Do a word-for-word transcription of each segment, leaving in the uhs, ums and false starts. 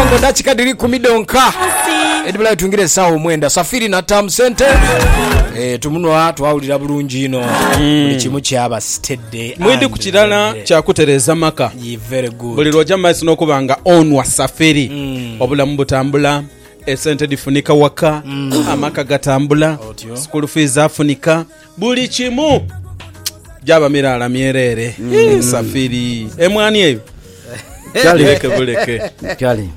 Muno dakika diri kumi donka. Edibula tungire sawo mwenda safiri na tam center. Eh tumuno twawulira bulungi ino. Buli kimu kyaba stedde. Mwindi kukirala kya kutereza maka. Very good. Buli lwa jamma sino kubanga onwa safiri. Mm. Obulamu butambula. Esente difunika waka. Mm. Amaka gatambula. Otyo. School fees afunika. Buli kimu jaba mirala mierere. Mm. Safiri. Emwani eyo. Kali leke buleke. Kali.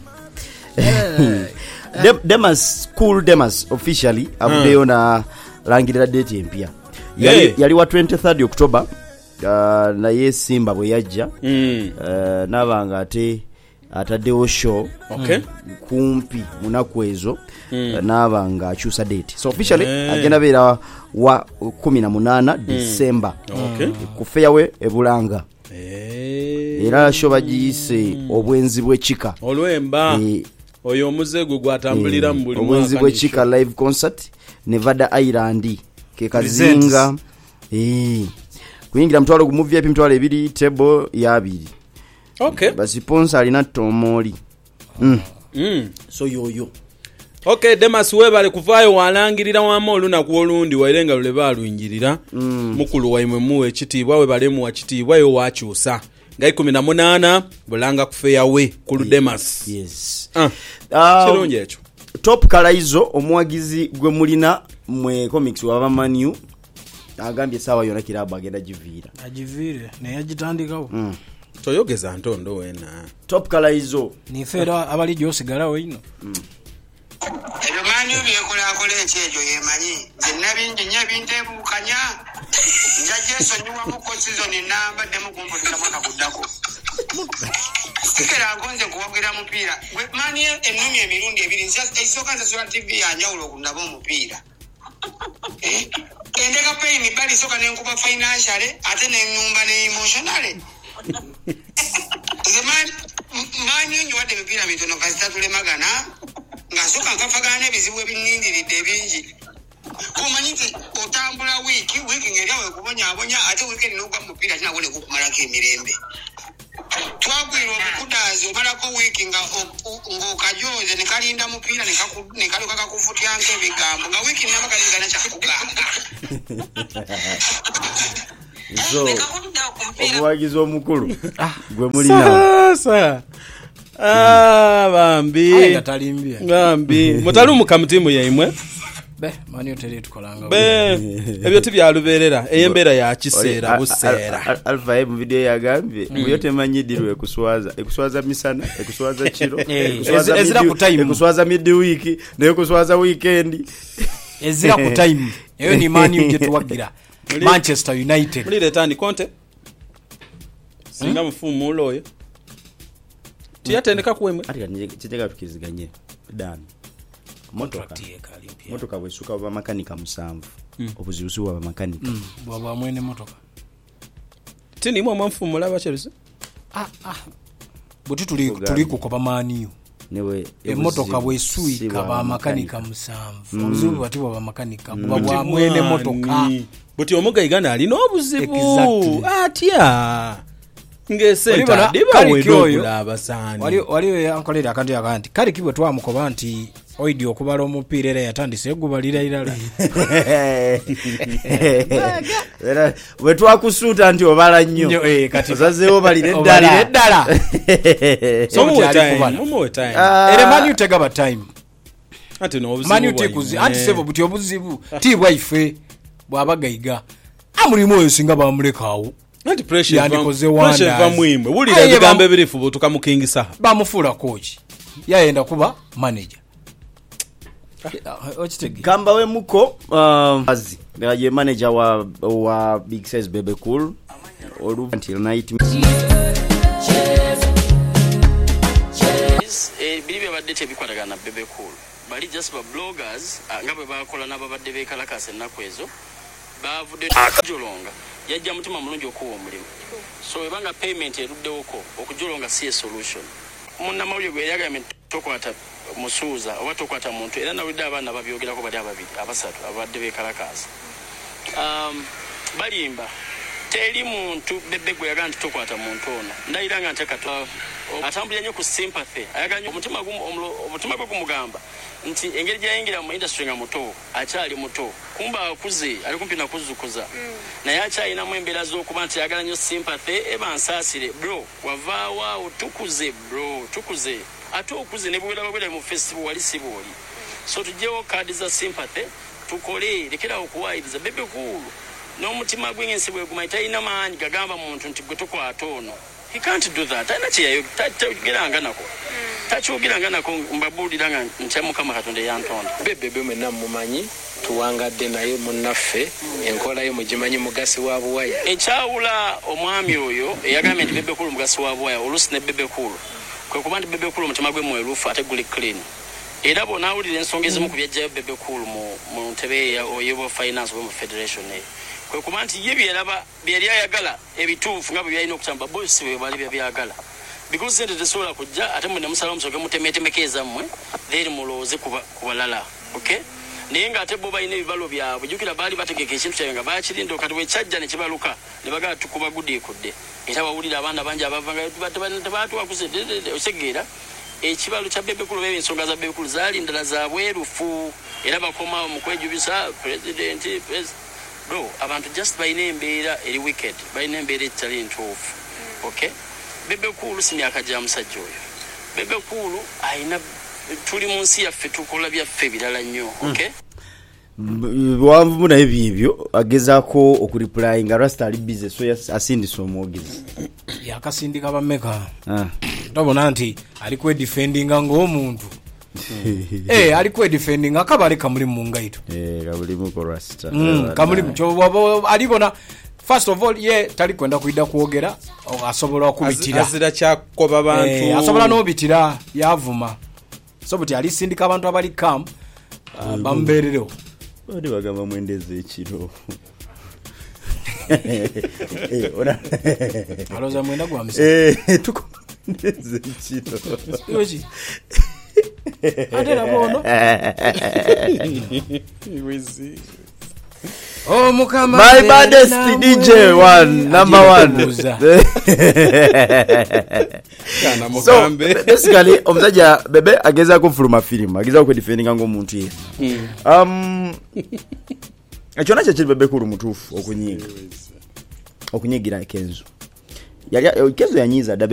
Dem, Demas school Demas officially abudeo hmm. na langirira date empia. Yali hey. yali wa twenty-third October uh, na ye Simba bwe yajja. Mm. Uh, nabanga ate ataddewo show. Okay. Kumpi munaku ezo. Mm. Uh, nabanga achusa date. So officially hey. agenda bera wa kumi na munana mm. December. Okay. Ku Fairway e Bulanga. Hey. Era show bagiyise mm. obwenzi bw'ekika. Olwemba. E, oyo omuzego gwatambulira e, mu buli mwaka. Obwenzi bw'ekika live concert Nevada Island ke kazinga. Eh. Kuyingira mtwalo ku movie epi mtwalo ebiri table ya abiri. Okay. Basi sponsor alina Tomoli. Mm. Mm. So yoyo. Okay, Demas webale kuvayo walangirira wamolu na kuolundi wairenga lule baluyingirira. Mm. Mukulu waimwe muwe ekitibwa we balemu wa kitibwa yo wakyusa. Ngai kumi na munana Bulanga ku Fairway ku Demas. Yes. Ah. Uh, Kirungi ekyo. Top Kalaizo omwagizi gwe mulina mwe comics wa Manu agambye sawa yona kiraba agenda jivira. Ajivire ne yagitandikawo. Mm. Toyogeza ntondo wena. Top Kalaizo ni fera abali josigala wino. Mm. Ebyo mani byekola akola ekyejo yemanyi zenabingi nyabinte bukanya njajeso nyuwa muko season namba demo kumpoteza mwana kudako sikera agonze kuwagira mupira mani enumi emirundi ebiri just isoka za T V yanjaulo kundabo mupira eh endeka pay ni bali soka nenkuba financially ate nenyumba ne emotionally zaman mani nyuwade mipira mitono kasitule magana ngasoka nkafagane bizibu ebinnindiridde bingi kumanyite otambula wiki wiki ngerawe kubonya abonya ate weekend n'ogwa mupira kinabone kukumalako emirembe twagwira omukudazi omalako wiki nga ng'okajoze ne kalinda mupira ne kaluka kakufutyanko ebigambo nga wiki naba kalingana kyakugamba so omuwagizi omukulu gwe mulina sasa ah bambi ay gatalimbye bambi mutalumu kamutimu yaimwe be mani otele tukolanga be ebyo tibyaluberera eyembera ya kiseera busera alfa mu video yagambye muyote manyidirwe ekuswaza ekuswaza misana ekuswaza kiro ekuswaza ezira ku time ekuswaza mid week ne kuswaza weekend ezira ku time eyo ni mani ugetuwagira Manchester United muri letani Conte singa mfumu uloyo tiyatendeka kuwemwe ati kitega tukiziganye dan motoka motoka bwesuka ba makanika musanvu mm. obuziusuwa ba makanika mm. bwa mwene motoka tini mwa mfumula ba Chelsea ah ah buti tuli tuli kukoba maniyo newe emotoka bwesuika ba makanika musanvu mm. obuzibu batiwa ba makanika bwa mm. mwene motoka buti omuga igana ali no obuzibu exactly. Atya ngesenta diba wedola abasani wali wali ankolera akanti akanti kali kibwe twamukoba nti oidi okubala omupira era yatandise egubalira irala era wetwa kusuta nti obala nnyo eh kati zazewo balire eddala eddala so mu time mu time ere manu tega ba time ati no obuzibu manu tekuzi anti sebo buti obuzibu ti bwaife bwabagayiga amulimo yosinga bamulekawo anti pressure yanikoze wanda pressure vamwimwe wulira bigambe birifu botuka mukingisa bamufula coach yaenda kuba manager ochitege kamba we muko um azi ngaje manager wa wa Big Size Bebe Cool olu until night eh bibi abadde tebikwatagana na Bebe Cool bali just ba bloggers ngabe bakola nabo badde bekalakase nakwezo bavude akujolonga yajja mutima mulungi okuwa omulimu so ebanga payment eruddewoko okujolonga si solution munna mawulire gwe yagamye tokwata musuuza oba tokwata muntu era nawulidde abaana babyogerako bali ababiri abasatu abadde bekalakasa um, balimba teri muntu Bebe gwe yagaa nti tokwata muntu ono ndayira nga ntekatwa atambulira nnyo ku sympathy ayagala nnyo omutima omutima gwe gumugamba nti engeri gyayingira mu industry nga muto akyali muto kumba akuze ali kumpi nakuzukuza naye akyalinamu embeera z'okuba nti ayagala nnyo sympathy eba nsaasire bro wavaawo tukuze bro tukuze ate okuze ne bwera bwera mu festival wali sibooli so tujjewo kaadi za sympathy tukole lekera okuwayiriza bebe kulu n'omutima gwe ngensi bwe gumayi talina maanyi gagamba muntu nti gwe tukwata ono. He can't do that. Talina kyeyayo takyogera nako takyogera nako mbabuulira nga ntya Mukama Katonda yantonda. Bebe mwenna mumanyi tuwangadde naye munnaffe enkola yo mugimanyi mugasi wa buwaya. Ekyawula omwami oyo eyagambye nti bebe kulu mugasi wa buwaya oluusi ne bebe kulu kwe kuba nti bebe kulu omutima gwe mwerufu ate guli clean. Era bonaawulira ensonga ezimu ku byajjayo bebe kulu mu ntebe ey'obwa finance mu federation eyo kwe kuba nti ye byeraba byeri ayagala ebituufu nga bwe byalina okutamba bosi bwe bali byagala because sente tesobola kujja ate mwena musala omusoke mutemeetemekeeza mmwe then mulowooze ku balala okay naye ng'ate bo balina ebibalo byabwe jjukira baali bategeka ekintu kyabwe nga bakirinda kati bwe kyajja ne kibaluka ne bagala tukuba gudiikudde era wawulira abaana bangi abavanga tebaatuwakuze osegeera ekibalo kya bebe kulu bebe ensonga za bebe kulu zaali ndala za bwerufu era bakoma mu kwejubisa president bro abantu just balina embeera eri wicked balina embeera etali ntuufu okay bebe kulu si myaka gya musajja oyo bebe kulu ayina tuli mu nsi yaffe tukola byaffe birala nnyo okay wanvu naye byebyo agezaako okureply nga rasta ali busy so asindisa omwogezi yakasindika bameka tobona nti ali kwedefendinga ng'omuntu eh ali kwedefendinga akabale kamuli mu ngaito eh kabuli mu rasta kamuli mu alibona first of all ye tali kwenda kuida kuogera asobola okubitira azira kyakoba abantu eh asobola n'obitira yavuma so buti ali sindika abantu abali kam bamberero odi bagamba mwendeze ekiro eh ora aloza mwenda gwa misa eh tuko mwendeze ekiro yoji adera bono iwizi oh Mukama my baddest D J one number one kana so mugambe basically omusajja bebe ageza ko fuluma film ageza ko defendinga ng'omuntu ye um ekyo nakyo kiri bebe kulu mutuufu okunyiga okunyigira Kenzo yali Kenzo yanyiza